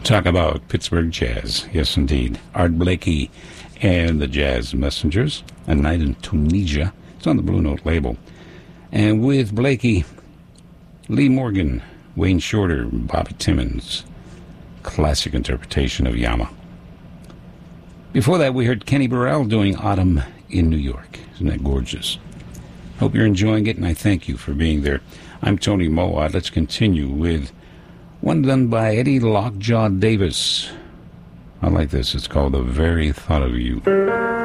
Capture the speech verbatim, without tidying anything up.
Talk about Pittsburgh jazz. Yes, indeed. Art Blakey and the Jazz Messengers, A Night in Tunisia. It's on the Blue Note label. And with Blakey, Lee Morgan, Wayne Shorter, Bobby Timmons. Classic interpretation of Yama. Before that, we heard Kenny Burrell doing Autumn in New York. Isn't that gorgeous? Hope you're enjoying it, and I thank you for being there. I'm Tony Mowat. Let's continue with one done by Eddie Lockjaw Davis. I like this. It's called The Very Thought of You.